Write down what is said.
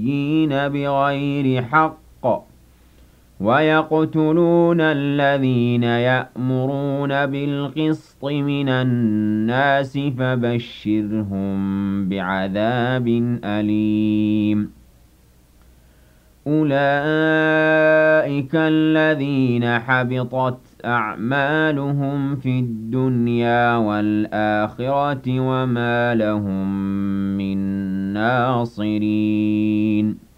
بغير حق ويقتلون الذين يأمرون بالقسط من الناس فبشرهم بعذاب أليم أولئك الذين حبطت أعمالهم في الدنيا والآخرة وما لهم من ناصرين